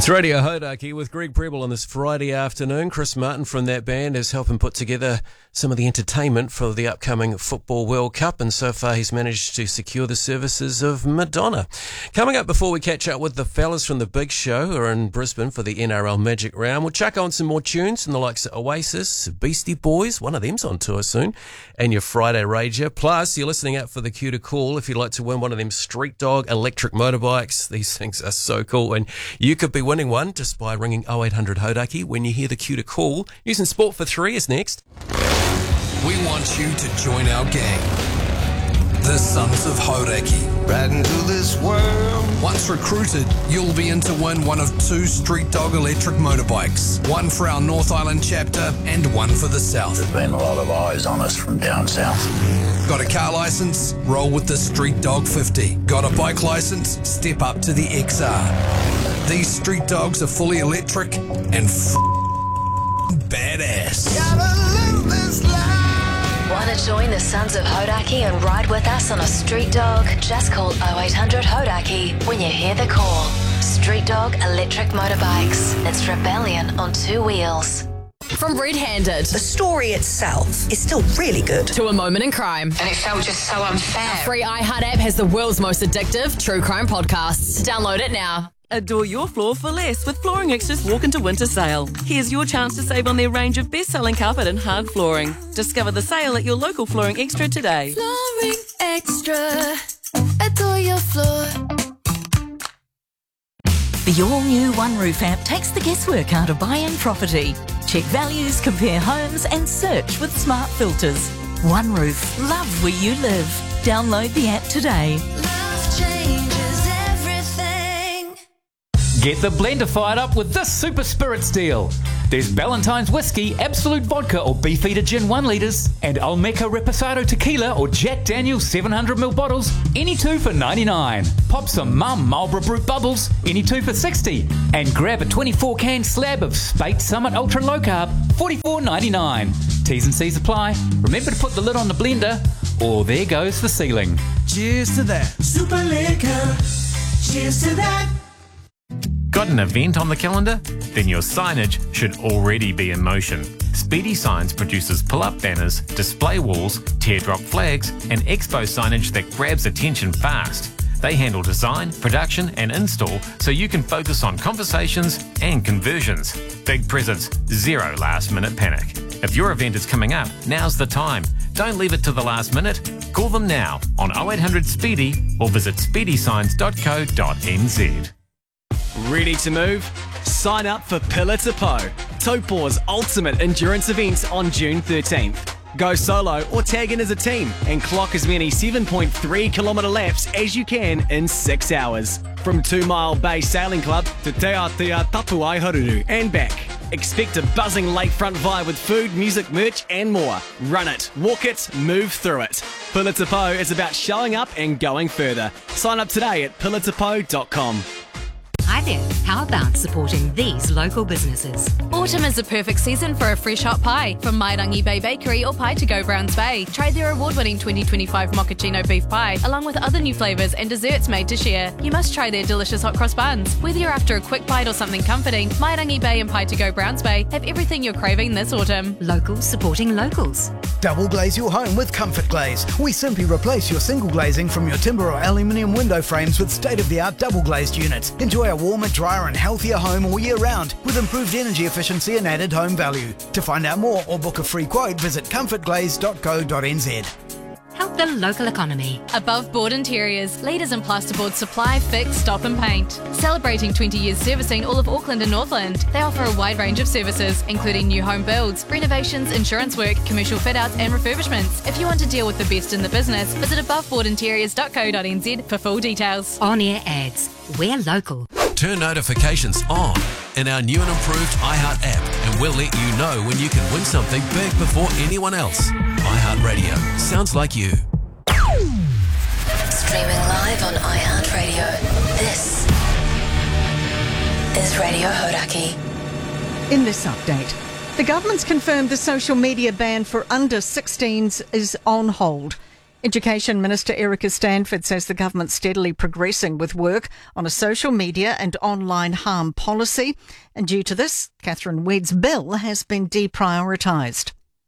It's Radio Hodaki with Greg Preble on this Friday afternoon. Chris Martin from that band is helping put together some of the entertainment for the upcoming Football World Cup, and so far he's managed to secure the services of Madonna. Coming up before we catch up with the fellas from the Big Show who are in Brisbane for the NRL Magic Round, we'll chuck on some more tunes from the likes of Oasis, Beastie Boys, one of them's on tour soon, and your Friday Rager. Plus, you're listening out for the Cue to Call if you'd like to win one of them Street Dog electric motorbikes. These things are so cool, and you could be winning one just by ringing 0800 Hodaki when you hear the Cue to Call. Using Sport for 3 is next. We want you to join our gang, the Sons of Hodaki. Right into this world. Once recruited, you'll be in to win one of 2 Street Dog electric motorbikes. One for our North Island chapter and one for the South. There's been a lot of eyes on us from down south. Got a car license? Roll with the Street Dog 50. Got a bike license? Step up to the XR. These Street Dogs are fully electric and badass. Gotta live this life. Want to join the Sons of Hodaki and ride with us on a Street Dog? Just call 0800 Hodaki when you hear the call. Street Dog electric motorbikes. It's rebellion on 2 wheels. From Red Handed The story itself is still really good. to A Moment in Crime, And it felt just so unfair. free iHeart app has the world's most addictive true crime podcasts. Download it now. Adore your floor for less with Flooring Extra's Walk into Winter Sale. Here's your chance to save on their range of best-selling carpet and hard flooring. Discover the sale at your local Flooring Extra today. Flooring Extra. Adore your floor. The all-new One Roof app takes the guesswork out of buying property. Check values, compare homes and search with smart filters. One Roof. Love where you live. Download the app today. Love changes everything. Get the blender fired up with this Super Spirits deal. There's Ballantine's Whiskey, Absolute Vodka or Beefeater Gin 1 litres and Olmeca Reposado Tequila or Jack Daniel's 700ml bottles, any 2 for $99. Pop some Mum Marlborough Brut Bubbles, any 2 for $60. And grab a 24-can slab of Spate Summit Ultra Low Carb, $44.99. T's and C's apply. Remember to put the lid on the blender, or there goes the ceiling. Cheers to that. Super liquor. Cheers to that. Got an event on the calendar? Then your signage should already be in motion. Speedy Signs produces pull-up banners, display walls, teardrop flags, and expo signage that grabs attention fast. They handle design, production, and install so you can focus on conversations and conversions. Big presents, zero last-minute panic. If your event is coming up, now's the time. Don't leave it to the last minute. Call them now on 0800 Speedy or visit speedysigns.co.nz. Ready to move? Sign up for Pillar to Poe, Taupō's ultimate endurance event on June 13th. Go solo or tag in as a team and clock as many 7.3 kilometre laps as you can in 6 hours. From 2 Mile Bay Sailing Club to Te Atea Tapuai Haruru and back. Expect a buzzing lakefront vibe with food, music, merch and more. Run it, walk it, move through it. Pillar to Poe is about showing up and going further. Sign up today at pillartopoe.com. Hi there, how about supporting these local businesses? Autumn is the perfect season for a fresh hot pie from Mairangi Bay Bakery or Pie to Go Browns Bay. Try their award-winning 2025 mochaccino beef pie along with other new flavours and desserts made to share. You must try their delicious hot cross buns. Whether you're after a quick bite or something comforting, Mairangi Bay and Pie to Go Browns Bay have everything you're craving this autumn. Locals supporting locals. Double glaze your home with Comfort Glaze. We simply replace your single glazing from your timber or aluminium window frames with state-of-the-art double glazed units. Enjoy a warmer, drier and healthier home all year round with improved energy efficiency and added home value. To find out more or book a free quote, visit comfortglaze.co.nz. Help the local economy. Above Board Interiors, leaders in plasterboard supply, fix, stop and paint. Celebrating 20 years servicing all of Auckland and Northland, they offer a wide range of services, including new home builds, renovations, insurance work, commercial fit-outs and refurbishments. If you want to deal with the best in the business, visit aboveboardinteriors.co.nz for full details. On-air ads. We're local. Turn notifications on in our new and improved iHeart app, and we'll let you know when you can win something big before anyone else. iHeart Radio. Sounds like you. Streaming live on iHeartRadio. This is Radio Hodaki. In this update, the government's confirmed the social media ban for under 16s is on hold. Education Minister Erica Stanford says the government's steadily progressing with work on a social media and online harm policy. And due to this, Catherine Wedd's bill has been deprioritised.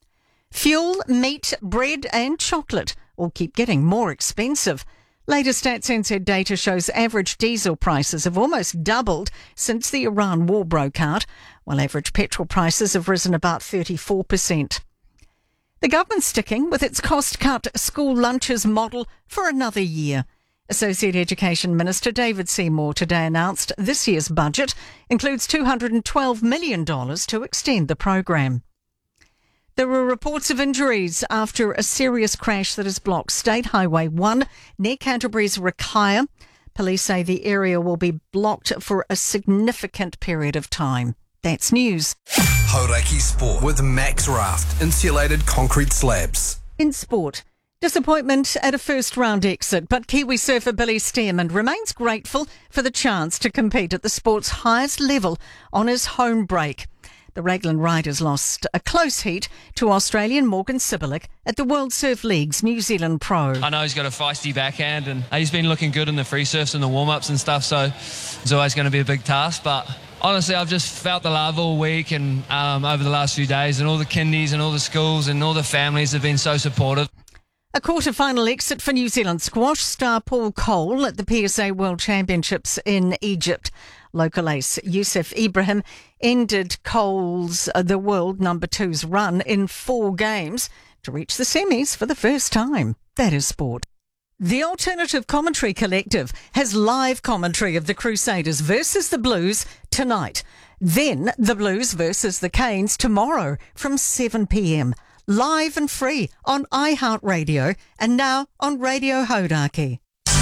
Fuel, meat, bread and chocolate all keep getting more expensive. Latest Stats NZ data shows average diesel prices have almost doubled since the Iran war broke out, while average petrol prices have risen about 34%. The government's sticking with its cost-cut school lunches model for another year. Associate Education Minister David Seymour today announced this year's budget includes $212 million to extend the program. There were reports of injuries after a serious crash that has blocked State Highway 1 near Canterbury's Rakaia. Police say the area will be blocked for a significant period of time. That's news. Hauraki Sport with Max Raft, insulated concrete slabs. In sport, disappointment at a first-round exit, but Kiwi surfer Billy Stearman remains grateful for the chance to compete at the sport's highest level on his home break. The Raglan Riders lost a close heat to Australian Morgan Sibilik at the World Surf League's New Zealand Pro. I know he's got a feisty backhand and he's been looking good in the free surfs and the warm-ups and stuff, so it's always going to be a big task, but honestly, I've just felt the love all week and over the last few days, and all the kindies and all the schools and all the families have been so supportive. A quarter-final exit for New Zealand squash star Paul Cole at the PSA World Championships in Egypt. Local ace Youssef Ibrahim ended Cole's the world number 2's run in 4 games to reach the semis for the first time. That is sport. The Alternative Commentary Collective has live commentary of the Crusaders versus the Blues tonight. Then the Blues versus the Canes tomorrow from 7 p.m. Live and free on iHeartRadio and now on Radio Hauraki.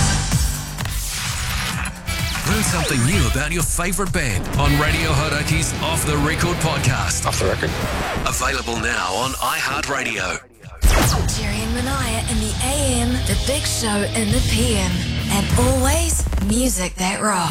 Learn something new about your favourite band on Radio Hauraki's Off The Record podcast. Off the record. Available now on iHeartRadio. Jerry and Manaya in the AM, the Big Show in the PM, and always music that rocks.